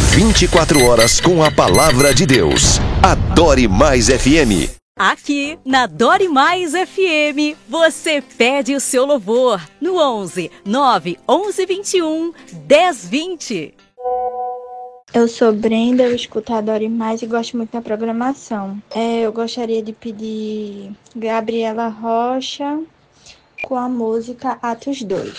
24 horas com a palavra de Deus. Adore Mais FM. Aqui na Adore Mais FM, você pede o seu louvor no 11 9 11 21 10 20. Eu sou Brenda, eu escuto a Adore Mais e gosto muito da programação. Eu gostaria de pedir Gabriela Rocha com a música Atos 2.